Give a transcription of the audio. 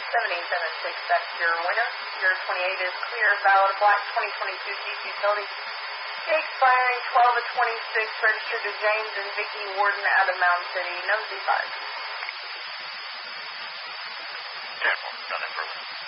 776, that's your winner. Your 28 is clear, valid black 2022 Jeep Utility. Expiring 12 of 26, registered to James and Vicki Warden out of Mound City. No Z5. 10-4, got that program.